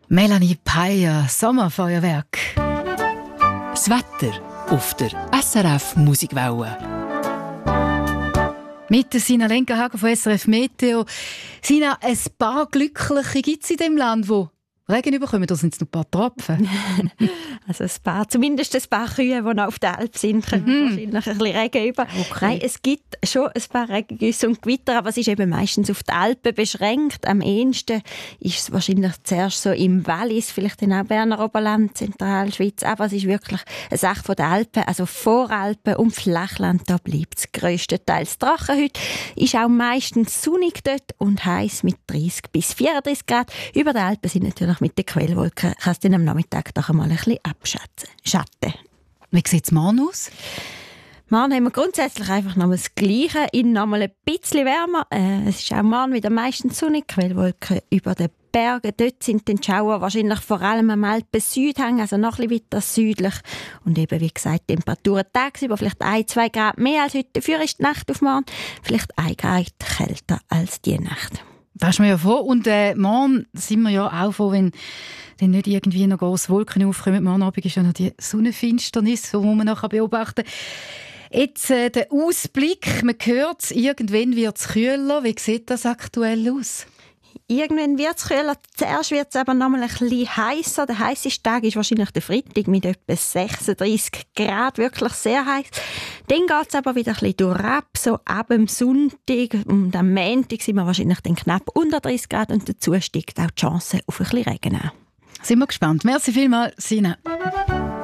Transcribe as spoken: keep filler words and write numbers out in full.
Melanie Peyer, Sommerfeuerwerk. Das Wetter auf der S R F Musikwelle. Mit der Sina Lenkerhagen von S R F Meteo. Sina, ein paar Glückliche gibt es in diesem Land, die Regen bekommen, oder sind es noch ein paar Tropfen? Also ein paar, zumindest ein paar Kühe, die noch auf der Alp sind, kommen mhm. wahrscheinlich ein bisschen Regen über. Okay. Nein, es gibt schon ein paar Regengüsse und Gewitter, aber es ist eben meistens auf die Alpen beschränkt. Am ehesten ist es wahrscheinlich zuerst so im Wallis, vielleicht in auch Berner Oberland, Zentralschweiz, aber es ist wirklich eine Sache von den Alpen, also Voralpen und Flachland, da bleibt es grösstenteils trocken heute. Ist auch meistens sonnig dort und heiß mit dreißig bis vierunddreißig Grad. Über den Alpen sind natürlich mit den Quellwolken kann es dann am Nachmittag doch einmal ein bisschen abschatten. Wie sieht es morgen aus? Morgen haben wir grundsätzlich einfach noch das Gleiche, in noch mal ein bisschen wärmer. Äh, es ist auch morgen wieder meistens sonnig, Quellwolken über den Bergen. Dort sind die Schauer wahrscheinlich vor allem am Alpen-Südhang, also noch ein bisschen weiter südlich. Und eben, wie gesagt, Temperaturen tagsüber vielleicht ein, zwei Grad mehr als heute. Dafür ist die Nacht auf morgen vielleicht ein Grad kälter als die Nacht. Das ist mir ja vor. Und äh, morgen sind wir ja auch froh, wenn dann nicht irgendwie noch grosse Wolken aufkommen. Morgen Abend ist ja noch die Sonnenfinsternis, die man noch beobachten kann. Jetzt äh, der Ausblick, man hört es, irgendwann wird es kühler. Wie sieht das aktuell aus? Irgendwann wird es kühler. Zuerst wird es aber noch mal ein bisschen heißer. Der heißeste Tag ist wahrscheinlich der Freitag mit etwa sechsunddreißig Grad, wirklich sehr heiß. Dann geht es aber wieder ein bisschen durchab, so ab dem Sonntag und am Montag sind wir wahrscheinlich dann knapp unter dreißig Grad und dazu steigt auch die Chance auf ein bisschen Regen an. Sind wir gespannt. Merci vielmals, Sina.